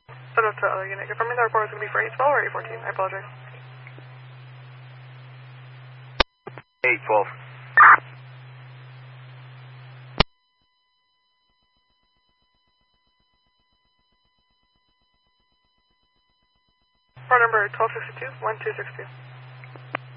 Set up to other unit. Confirming the report is going to be for 812 or 814. I apologize. 812. Report number 1262, 1262.